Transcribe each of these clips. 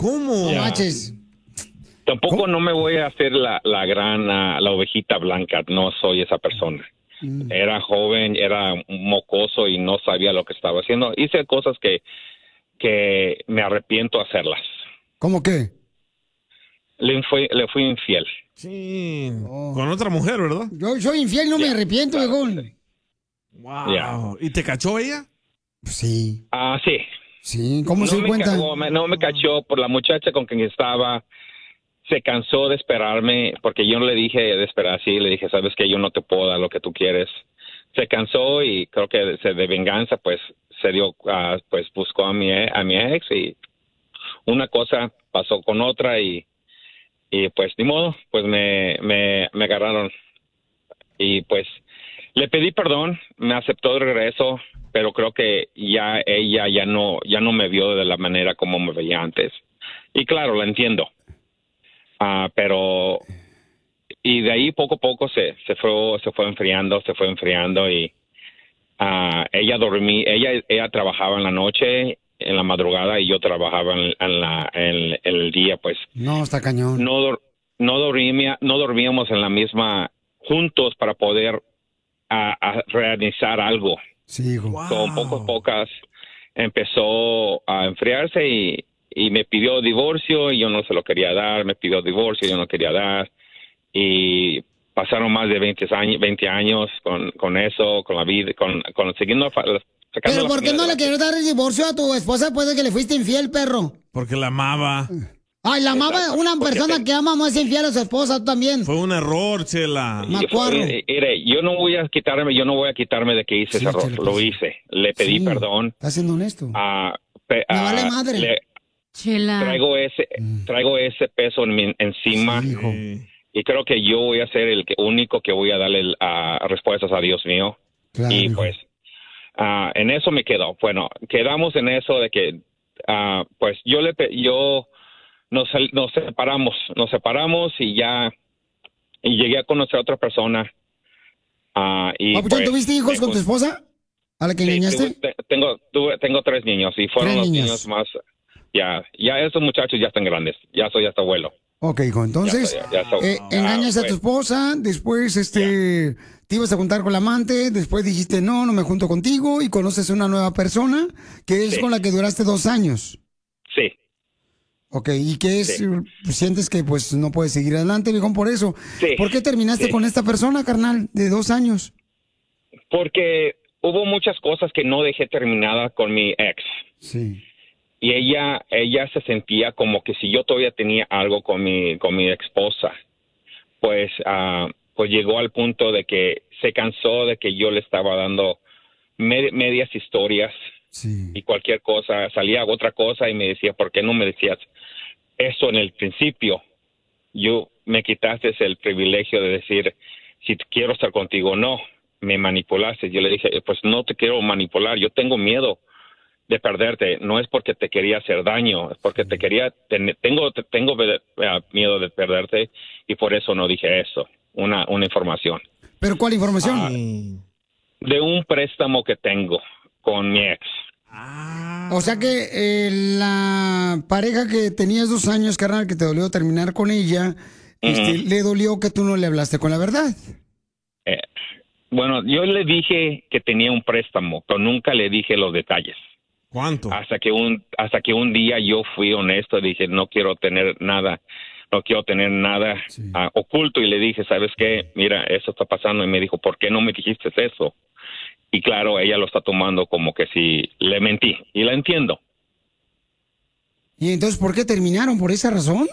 ¿Cómo? No manches. Tampoco no me voy a hacer la gran, la ovejita blanca. No soy esa persona. Era joven, era mocoso y no sabía lo que estaba haciendo. Hice cosas que me arrepiento de hacerlas. ¿Cómo qué? Le fui infiel. Sí. Con otra mujer, ¿verdad? Yo soy infiel, no me arrepiento, viejón. Wow. Ya. ¿Y te cachó ella? Sí. Sí. Sí, ¿cómo se dio cuenta? No me cachó por la muchacha con quien estaba. Se cansó de esperarme porque yo no le dije de esperar así. Le dije, sabes que yo no te puedo dar lo que tú quieres. Se cansó y creo que de venganza, pues se dio, pues buscó a mi ex y una cosa pasó con otra y pues ni modo, pues me agarraron y pues le pedí perdón, me aceptó de regreso, pero creo que ya ella ya no me vio de la manera como me veía antes. Y claro, lo entiendo. Pero y de ahí poco a poco se fue enfriando y ella trabajaba en la noche, en la madrugada y yo trabajaba en el día, pues. No, está cañón. No dormíamos en la misma juntos para poder a realizar algo. Sí, hijo. Wow. Con pocas empezó a enfriarse y me pidió divorcio y yo no se lo quería dar, me pidió divorcio y yo no quería dar y pasaron más de 20 años con eso, con la vida, con siguiendo sacando. ¿Pero la por qué familia no le adelante. quieres dar el divorcio a tu esposa después de que le fuiste infiel, perro? Porque la amaba. Ay, la amaba, Exacto, una porque persona que ama no es infiel a su esposa, tú también. Fue un error, Chela. Macuarro. Mire, yo no voy a quitarme de que hice Sí, ese error, Chela, lo pues. hice, le pedí Sí, perdón. Estás siendo honesto. Me vale madre. Chela. Traigo ese peso encima. Sí, hijo. Y creo que yo voy a ser el único que voy a darle respuestas a Dios mío. Claro, Y hijo. pues en eso me quedo. Bueno, quedamos en eso de que pues nos separamos y llegué a conocer a otra persona. Y Papuchón, pues, ¿tuviste hijos con tu esposa? ¿A la que sí, engañaste? tengo 3 niños y fueron 3 los niños. niños más. Ya esos muchachos ya están grandes. Ya soy hasta abuelo. Ok, hijo, entonces, engañas a tu esposa, después te ibas a juntar con la amante, después dijiste, no me junto contigo, y conoces a una nueva persona, que es Sí. con la que duraste 2 años. Sí. Ok, ¿y qué es? Sí. ¿Sientes que pues no puedes seguir adelante, viejón, por eso? Sí. ¿Por qué terminaste Sí. con esta persona, carnal, de 2 años? Porque hubo muchas cosas que no dejé terminada con mi ex. Sí. Y ella se sentía como que si yo todavía tenía algo con mi esposa, pues llegó al punto de que se cansó de que yo le estaba dando medias historias y cualquier cosa, salía otra cosa y me decía, ¿por qué no me decías eso en el principio? Me quitaste el privilegio de decir si quiero estar contigo o no, me manipulaste. Yo le dije, pues no te quiero manipular, yo tengo miedo de perderte, no es porque te quería hacer daño, es porque tengo miedo de perderte y por eso no dije eso, una información. ¿Pero cuál información? De un préstamo que tengo con mi ex. O sea que la pareja que tenías 2 años, carnal, que te dolió terminar con ella, le dolió que tú no le hablaste con la verdad. Bueno, yo le dije que tenía un préstamo, pero nunca le dije los detalles. ¿Cuánto? Hasta que un día yo fui honesto y dije, no quiero tener nada oculto, y le dije, ¿sabes qué? Mira, eso está pasando. Y me dijo, ¿por qué no me dijiste eso? Y claro, ella lo está tomando como que si le mentí, y la entiendo. ¿Y entonces por qué terminaron? ¿Por esa razón?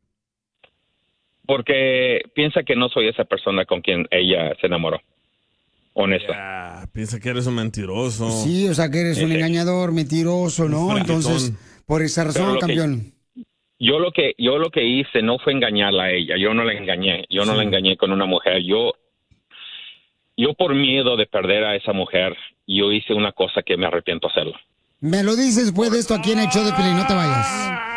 Porque piensa que no soy esa persona con quien ella se enamoró. Honesto. Piensa que eres un mentiroso. Sí, o sea que eres un engañador, mentiroso, ¿no? Un Entonces, por esa Pero razón, lo que- campeón. Yo lo que hice no fue engañarla a ella. Yo no la engañé. Yo no la engañé con una mujer. Yo por miedo de perder a esa mujer, yo hice una cosa que me arrepiento hacerlo. Me lo dices después de esto aquí en el show de Piolín, no te vayas.